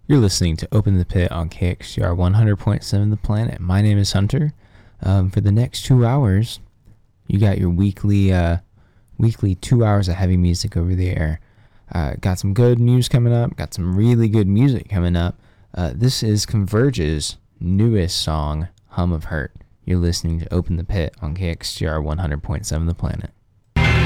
You're listening to Open the Pit on KXCR 100.7 The Planet. My name is Hunter. For the next 2 hours, you got your weekly 2 hours of heavy music over the air. Got some good news coming up. Got some really good music coming up. This is Converge's newest song, Hum of Hurt. You're listening to Open the Pit on KXCR 100.7 The Planet.